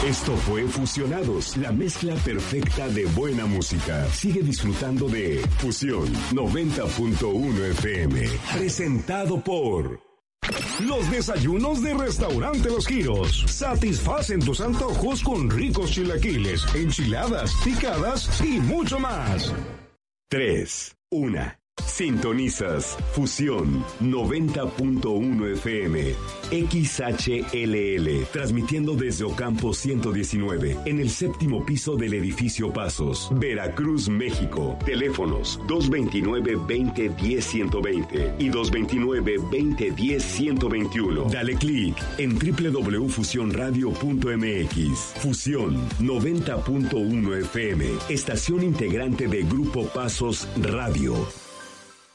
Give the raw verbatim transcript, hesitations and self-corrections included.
Esto fue Fusionados, la mezcla perfecta de buena música. Sigue disfrutando de Fusión noventa punto uno F M. Presentado por... Los desayunos de Restaurante Los Giros satisfacen tus antojos con ricos chilaquiles, enchiladas, picadas y mucho más. tres, uno. Sintonizas Fusión noventa punto uno F M, X H L L, transmitiendo desde Ocampo ciento diecinueve, en el séptimo piso del edificio Pasos, Veracruz, México. Teléfonos dos veintinueve, veinte, diez, ciento veinte y dos veintinueve, veinte, diez, ciento veintiuno. Dale clic en doble u doble u doble u punto fusión radio punto m x. Fusión noventa punto uno F M, estación integrante de Grupo Pasos Radio.